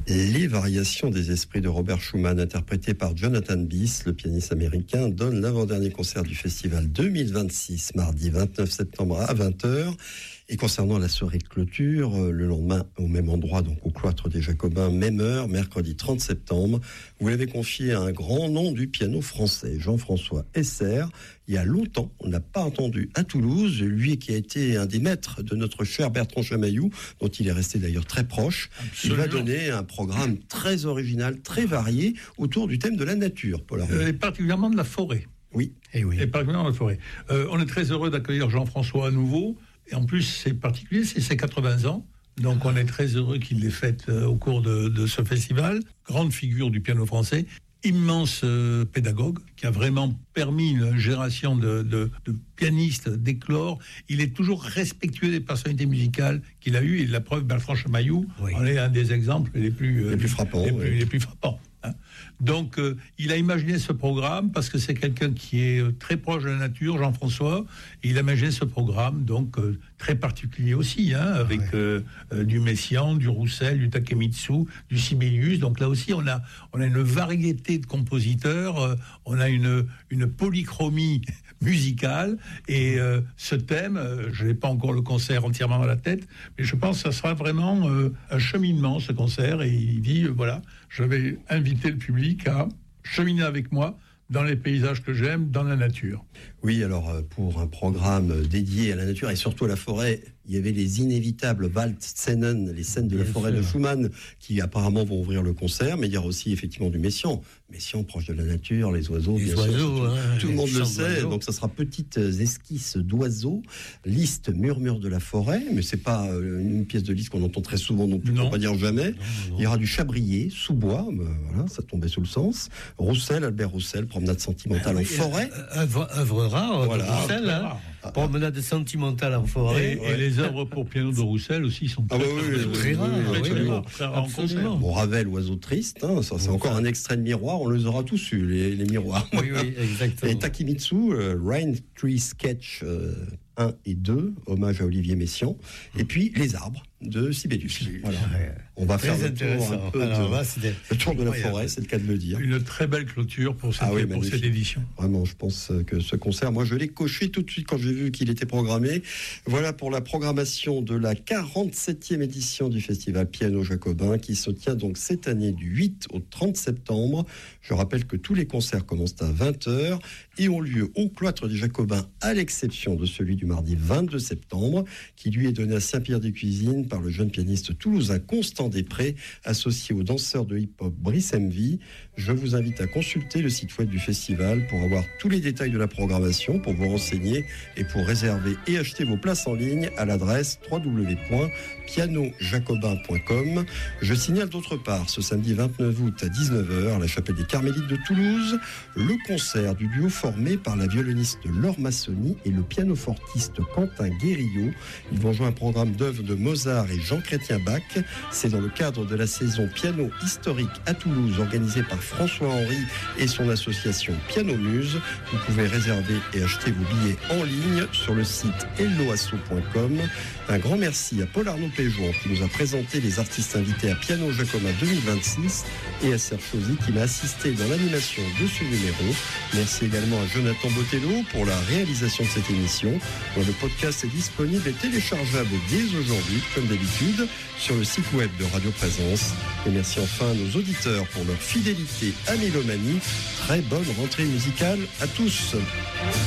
Les variations des esprits de Robert Schumann, interprétées par Jonathan Biss, le pianiste américain, donne l'avant-dernier concert du festival 2026, mardi 29 septembre à 20h. Et concernant la soirée de clôture, le lendemain, au même endroit, donc au cloître des Jacobins, même heure, mercredi 30 septembre, vous l'avez confié à un grand nom du piano français, Jean-François Esser. Il y a longtemps, on n'a pas entendu à Toulouse, lui qui a été un des maîtres de notre cher Bertrand Chamaillou, dont il est resté d'ailleurs très proche. Absolument. Il va donner un programme très original, très varié, autour du thème de la nature, Paul Arnaud. Et particulièrement de la forêt. Oui. Et particulièrement de la forêt. On est très heureux d'accueillir Jean-François à nouveau. Et en plus, c'est particulier, c'est ses 80 ans. Donc, on est très heureux qu'il l'ait fait au cours de ce festival. Grande figure du piano français. Immense pédagogue qui a vraiment permis une génération de pianistes d'éclore. Il est toujours respectueux des personnalités musicales qu'il a eues. Et la preuve, Bertrand Chamaillou en est un des exemples les plus frappants. Les plus frappants. Donc, il a imaginé ce programme parce que c'est quelqu'un qui est très proche de la nature, Jean-François. Et il a imaginé ce programme, donc très particulier aussi, avec du Messiaen, du Roussel, du Takemitsu, du Sibelius. Donc là aussi, on a une variété de compositeurs, on a une polychromie musicale. Et ce thème, je n'ai pas encore le concert entièrement dans la tête, mais je pense que ça sera vraiment un cheminement, ce concert. Et il dit, voilà, je vais inviter le public à cheminer avec moi dans les paysages que j'aime, dans la nature. Oui, alors pour un programme dédié à la nature et surtout à la forêt, il y avait les inévitables Waldszenen, les scènes de la forêt de Schumann, qui apparemment vont ouvrir le concert, mais il y aura aussi effectivement du Messiaen. Messiaen proche de la nature, les oiseaux, bien sûr. Tout le monde le sait, donc ça sera petites esquisses d'oiseaux, Liszt, murmure de la forêt, mais c'est pas une pièce de Liszt qu'on entend très souvent non plus, pour pas dire jamais. Non. Il y aura du Chabrier, sous-bois, voilà, ça tombait sous le sens. Roussel, Albert Roussel, promenade sentimentale en forêt. Œuvre rare, voilà. De Roussel, promenade sentimentale en forêt. Et les œuvres pour piano de Roussel aussi sont très rares. Absolument. Bon, Ravel, Oiseau triste, ça c'est encore un extrait de miroir, on les aura tous eus, les miroirs. Oui, exactement. Et Takemitsu, Rhine Tree Sketch 1 et 2, hommage à Olivier Messiaen, et puis Les Arbres de Sibelius. Voilà. On va faire le tour de la forêt, c'est le cas de le dire. Une très belle clôture pour cette édition. Vraiment, je pense que ce concert, moi je l'ai coché tout de suite quand j'ai vu qu'il était programmé. Voilà pour la programmation de la 47e édition du Festival Piano Jacobin qui se tient donc cette année du 8 au 30 septembre. Je rappelle que tous les concerts commencent à 20h et ont lieu au cloître des Jacobins à l'exception de celui du mardi 22 septembre qui lui est donné à Saint-Pierre-des-Cuisines par le jeune pianiste toulousain Constant Després, associé au danseur de hip-hop Brice Mv. Je vous invite à consulter le site web du festival pour avoir tous les détails de la programmation, pour vous renseigner et pour réserver et acheter vos places en ligne à l'adresse www.pianojacobin.com. Je signale d'autre part, ce samedi 29 août à 19h, à la chapelle des Carmélites de Toulouse, le concert du duo formé par la violoniste Laure Massoni et le pianofortiste Quentin Guérillot. Ils vont jouer un programme d'œuvres de Mozart et Jean-Chrétien Bach. C'est dans le cadre de la saison piano historique à Toulouse, organisée par François Henry et son association Piano Muse. Vous pouvez réserver et acheter vos billets en ligne sur le site helloasso.com. Un grand merci à Paul Arnaud Péjon qui nous a présenté les artistes invités à Piano Jacobin 2026 et à Serge Chauzy qui m'a assisté dans l'animation de ce numéro. Merci également à Jonathan Botello pour la réalisation de cette émission. Dont le podcast est disponible et téléchargeable dès aujourd'hui, comme d'habitude, sur le site web de Radio Présence. Et merci enfin à nos auditeurs pour leur fidélité à Mélomanie. Très bonne rentrée musicale à tous.